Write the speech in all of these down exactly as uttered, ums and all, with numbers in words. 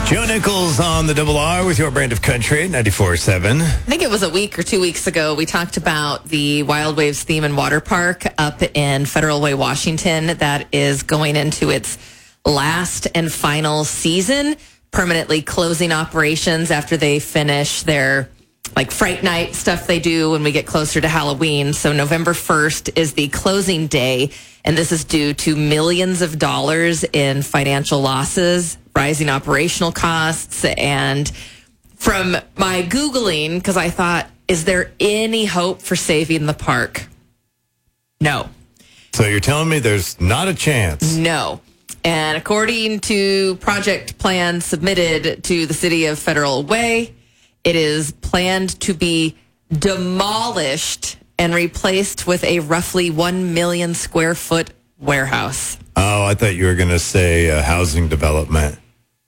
Joe Nichols on the Double R with your brand of country, ninety-four point seven. I think it was a week or two weeks ago, we talked about the Wild Waves Theme and Water Park up in Federal Way, Washington, that is going into its last and final season, permanently closing operations after they finish their like Fright Night stuff they do when we get closer to Halloween. So November first is the closing day, and this is due to millions of dollars in financial losses, rising operational costs, and from my Googling, because I thought, is there any hope for saving the park? No. So you're telling me there's not a chance? No. And according to project plans submitted to the city of Federal Way, it is planned to be demolished and replaced with a roughly one million square foot warehouse. Oh, I thought you were going to say uh, housing development.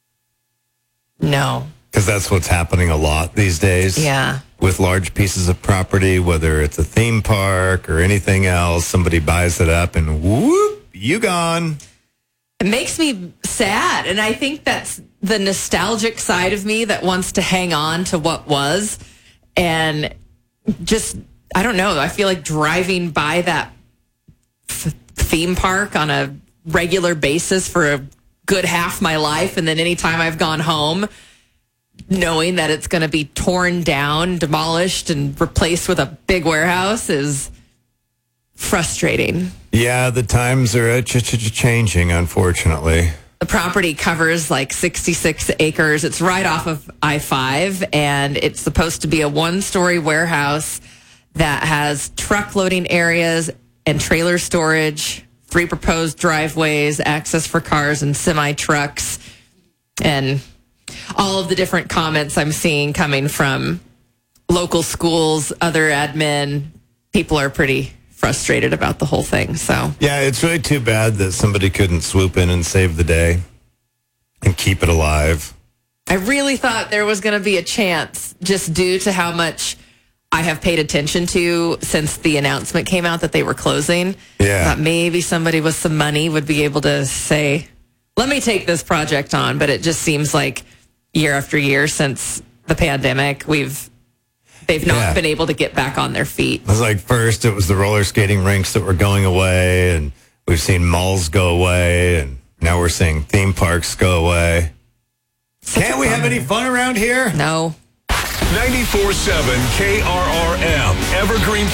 No. Because that's what's happening a lot these days. Yeah. With large pieces of property, whether it's a theme park or anything else, somebody buys it up and whoop, you gone. It makes me sad. And I think that's the nostalgic side of me that wants to hang on to what was. And just, I don't know, I feel like driving by that f- theme park on a regular basis for a good half my life. And then anytime I've gone home, knowing that it's going to be torn down, demolished, and replaced with a big warehouse is frustrating. Yeah, the times are uh, ch- ch- changing, unfortunately. The property covers like sixty-six acres. It's right off of I five, and it's supposed to be a one-story warehouse that has truck loading areas and trailer storage, three proposed driveways, access for cars and semi-trucks, and all of the different comments I'm seeing coming from local schools, other admin. People are pretty frustrated about the whole thing. So yeah, it's really too bad that somebody couldn't swoop in and save the day and keep it alive. I really thought there was going to be a chance, just due to how much I have paid attention to since the announcement came out that they were closing. Yeah. Thought maybe somebody with some money would be able to say, let me take this project on. But it just seems like year after year since the pandemic, we've they've not Yeah. been able to get back on their feet. It was like first it was the roller skating rinks that were going away, and we've seen malls go away, and now we're seeing theme parks go away. Such Can't a we have bummer. any fun around here? No. ninety-four point seven K R R M, Evergreen